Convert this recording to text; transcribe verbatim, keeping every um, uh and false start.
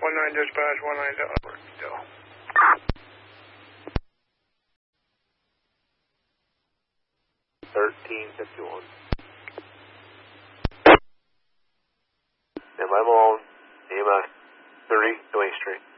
One nine dispatch, one nine over. Still. Thirteen fifty one. Am I Malone? A M I thirty, Dwayne Street.